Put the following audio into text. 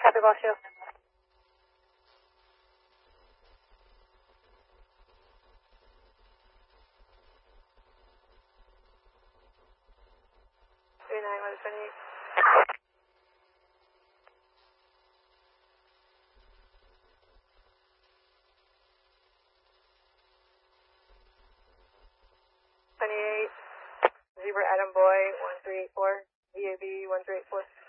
Copy, boss show. Three nine 128. 28, Zebra Adam Boy 1384, VAB 1384.